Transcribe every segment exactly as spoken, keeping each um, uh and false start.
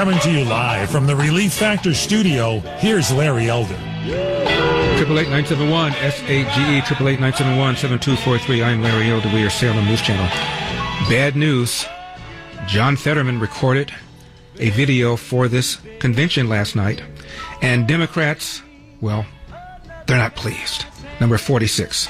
Coming to you live from the Relief Factor studio, here's Larry Elder. Triple eight nine seven one S A G E triple eight nine seven one seven two four three. I'm Larry Elder. We are Salem News Channel. Bad news. John Fetterman recorded a video for this convention last night, and Democrats, well, they're not pleased. Number forty-six.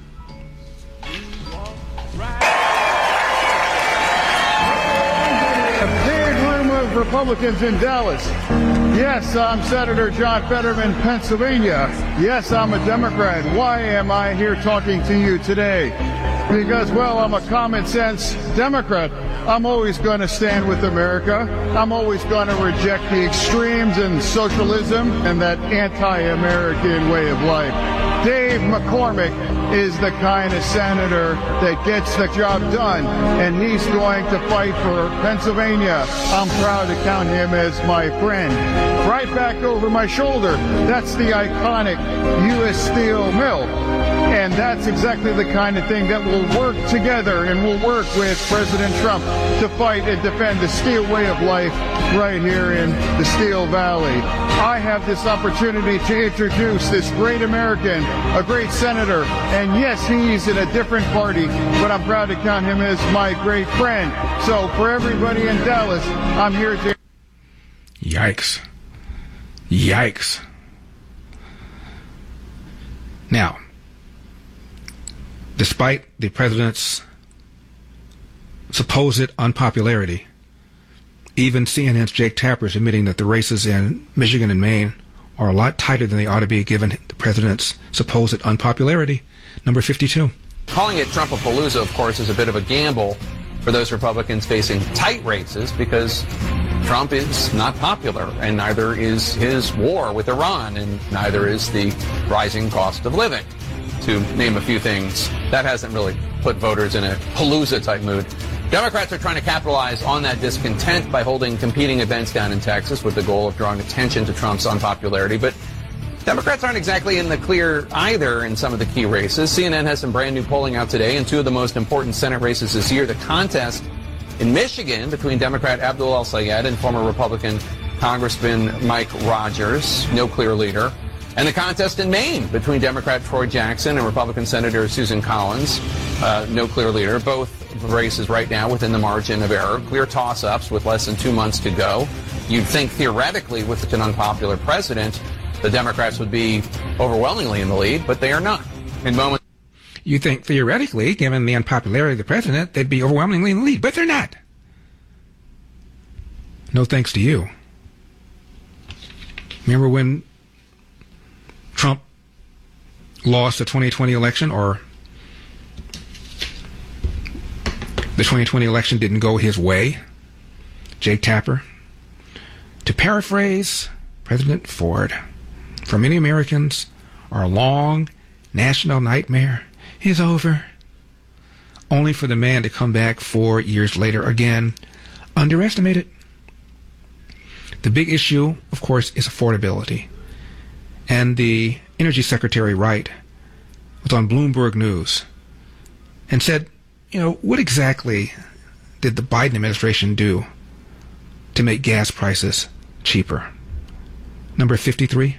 Republicans in Dallas. Yes, I'm Senator John Fetterman, Pennsylvania. Yes, I'm a Democrat. Why am I here talking to you today? Because, well, I'm a common sense Democrat. I'm always going to stand with America. I'm always going to reject the extremes and socialism and that anti-American way of life. Dave McCormick is the kind of senator that gets the job done, and he's going to fight for Pennsylvania. I'm proud to count him as my friend. Right back over my shoulder, that's the iconic U S Steel mill. And that's exactly the kind of thing that will work together, and will work with President Trump to fight and defend the steel way of life right here in the Steel Valley. I have this opportunity to introduce this great American, a great senator, and yes, he's in a different party, but I'm proud to count him as my great friend. So for everybody in Dallas, I'm here to... Yikes. Yikes. Now, despite the president's supposed unpopularity, even C N N's Jake Tapper is admitting that the races in Michigan and Maine are a lot tighter than they ought to be given the president's supposed unpopularity. Number fifty-two. Calling it Trumpapalooza, of course, is a bit of a gamble for those Republicans facing tight races, because Trump is not popular, and neither is his war with Iran, and neither is the rising cost of living, to name a few things. That hasn't really put voters in a palooza-type mood. Democrats are trying to capitalize on that discontent by holding competing events down in Texas with the goal of drawing attention to Trump's unpopularity. But Democrats aren't exactly in the clear either in some of the key races. C N N has some brand new polling out today in two of the most important Senate races this year. The contest in Michigan between Democrat Abdul El-Sayed and former Republican Congressman Mike Rogers, no clear leader. And the contest in Maine between Democrat Troy Jackson and Republican Senator Susan Collins, uh, no clear leader. Both races right now within the margin of error, clear toss-ups with less than two months to go. You'd think theoretically with an unpopular president, the Democrats would be overwhelmingly in the lead, but they are not. In moments, you think theoretically, given the unpopularity of the president, they'd be overwhelmingly in the lead, but they're not. No thanks to you. Remember when Trump lost the twenty twenty election, or the twenty twenty election didn't go his way? Jake Tapper. To paraphrase President Ford, for many Americans, our long national nightmare is over, only for the man to come back four years later again, underestimated. The big issue, of course, is affordability. And the Energy Secretary Wright was on Bloomberg News and said, you know, what exactly did the Biden administration do to make gas prices cheaper? Number fifty-three.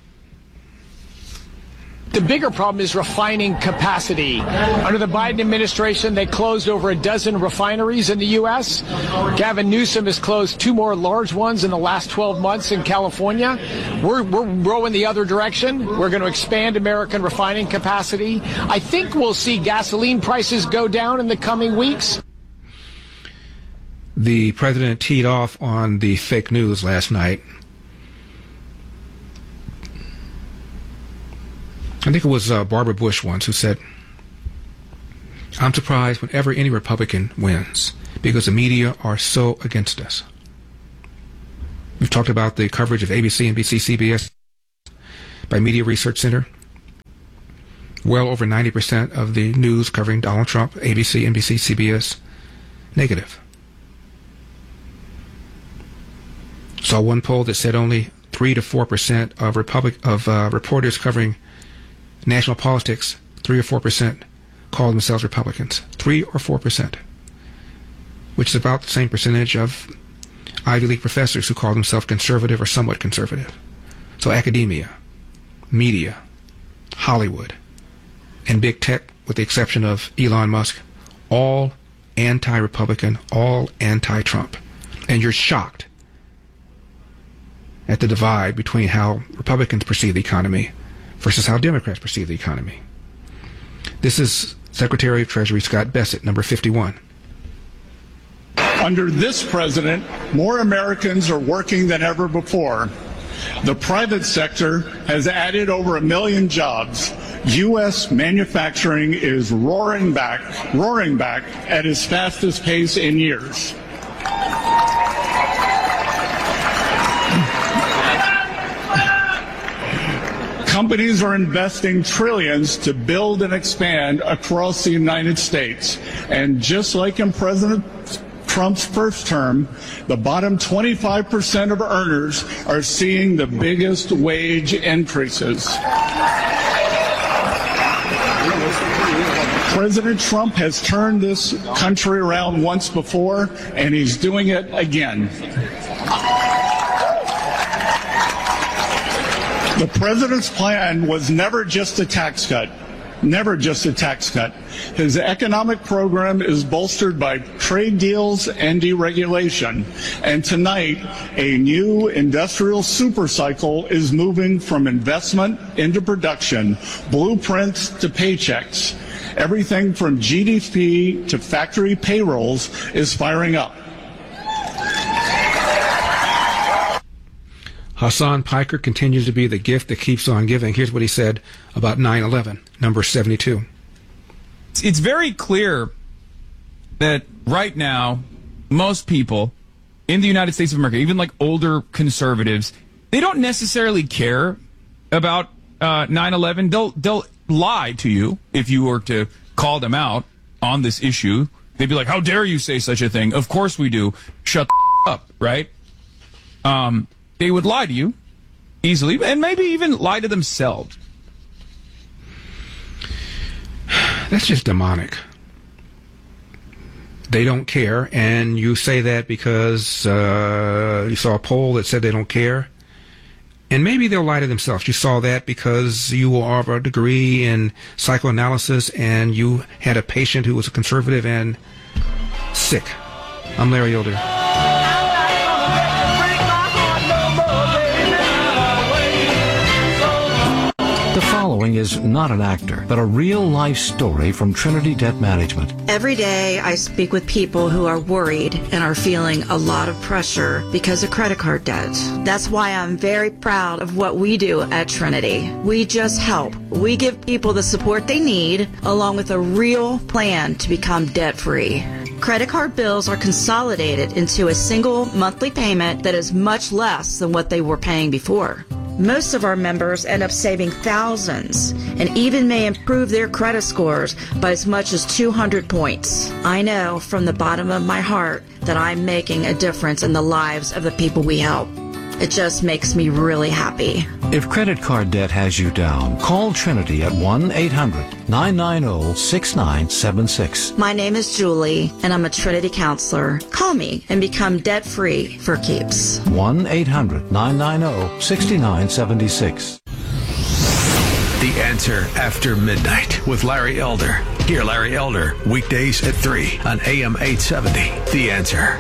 The bigger problem is refining capacity. Under the Biden administration, they closed over a dozen refineries in the U S. Gavin Newsom has closed two more large ones in the last twelve months in California. We're, we're rowing the other direction. We're going to expand American refining capacity. I think we'll see gasoline prices go down in the coming weeks. The president teed off on the fake news last night. I think it was uh, Barbara Bush once who said, I'm surprised whenever any Republican wins because the media are so against us. We've talked about the coverage of A B C, N B C, C B S by Media Research Center. Well over ninety percent of the news covering Donald Trump, A B C, N B C, C B S, negative. Saw one poll that said only three to four percent of Republic of uh, reporters covering national politics, three or four percent call themselves Republicans. Three or four percent, which is about the same percentage of Ivy League professors who call themselves conservative or somewhat conservative. So academia, media, Hollywood, and big tech, with the exception of Elon Musk, all anti-Republican, all anti-Trump. And you're shocked at the divide between how Republicans perceive the economy versus how Democrats perceive the economy. This is Secretary of Treasury Scott Bessent, number fifty-one. Under this president, more Americans are working than ever before. The private sector has added over a million jobs. U S manufacturing is roaring back, roaring back at its fastest pace in years. Companies are investing trillions to build and expand across the United States. And just like in President Trump's first term, the bottom twenty-five percent of earners are seeing the biggest wage increases. President Trump has turned this country around once before, and he's doing it again. The president's plan was never just a tax cut. Never just a tax cut. His economic program is bolstered by trade deals and deregulation. And tonight, a new industrial supercycle is moving from investment into production, blueprints to paychecks. Everything from G D P to factory payrolls is firing up. Hassan Piker continues to be the gift that keeps on giving. Here's what he said about nine eleven, number seventy-two. It's very clear that right now, most people in the United States of America, even like older conservatives, they don't necessarily care about uh, nine eleven. They'll, they'll lie to you if you were to call them out on this issue. They'd be like, how dare you say such a thing? Of course we do. Shut the up, right? Um... They would lie to you easily, and maybe even lie to themselves. That's just demonic. They don't care, and you say that because uh, you saw a poll that said they don't care. And maybe they'll lie to themselves. You saw that because you have a degree in psychoanalysis and you had a patient who was a conservative and sick. I'm Larry Elder. The following is not an actor, but a real-life story from Trinity Debt Management. Every day I speak with people who are worried and are feeling a lot of pressure because of credit card debt. That's why I'm very proud of what we do at Trinity. We just help. We give people the support they need, along with a real plan to become debt-free. Credit card bills are consolidated into a single monthly payment that is much less than what they were paying before. Most of our members end up saving thousands and even may improve their credit scores by as much as two hundred points. I know from the bottom of my heart that I'm making a difference in the lives of the people we help. It just makes me really happy. If credit card debt has you down, call Trinity at one eight hundred nine nine zero six nine seven six. My name is Julie, and I'm a Trinity counselor. Call me and become debt-free for keeps. one eight hundred nine nine zero six nine seven six. The Answer After Midnight with Larry Elder. Hear Larry Elder weekdays at three on A M eight seventy. The Answer.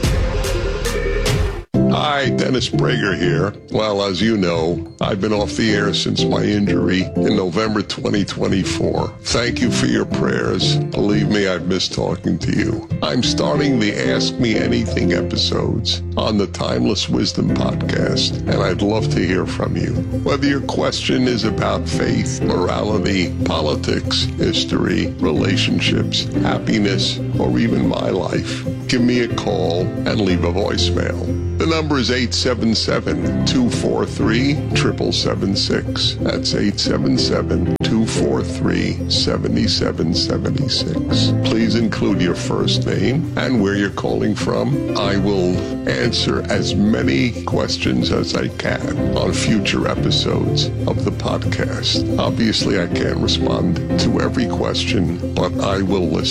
Hi, Dennis Prager here. Well, as you know, I've been off the air since my injury in November twenty twenty-four. Thank you for your prayers. Believe me, I've missed talking to you. I'm starting the Ask Me Anything episodes on the Timeless Wisdom podcast, and I'd love to hear from you. Whether your question is about faith, morality, politics, history, relationships, happiness, or even my life, give me a call and leave a voicemail. The number is eight seven seven, two four three, seven seven seven six. That's eight seven seven, two four three, seven seven seven six. Please include your first name and where you're calling from. I will answer as many questions as I can on future episodes of the podcast. Obviously, I can't respond to every question, but I will listen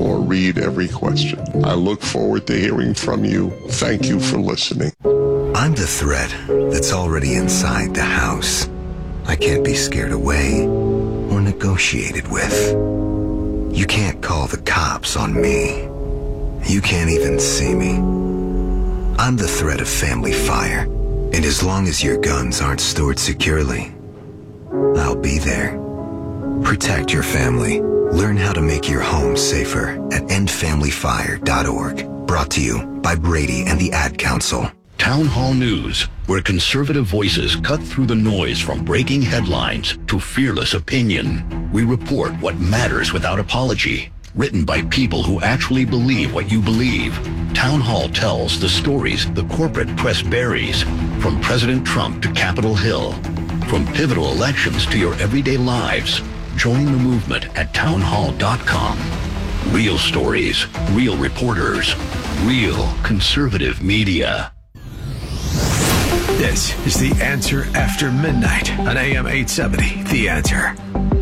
or read every question. I look forward to hearing from you. Thank you for listening. I'm the threat that's already inside the house. I can't be scared away or negotiated with. You can't call the cops on me. You can't even see me. I'm the threat of family fire, and as long as your guns aren't stored securely, I'll be there. Protect your family. Learn how to make your home safer at end family fire dot org. Brought to you by Brady and the Ad Council. Town Hall News, where conservative voices cut through the noise from breaking headlines to fearless opinion. We report what matters without apology. Written by people who actually believe what you believe. Town Hall tells the stories the corporate press buries, from President Trump to Capitol Hill. From pivotal elections to your everyday lives. Join the movement at town hall dot com. Real stories, real reporters, real conservative media. This is The Answer After Midnight on A M eight seventy. The Answer.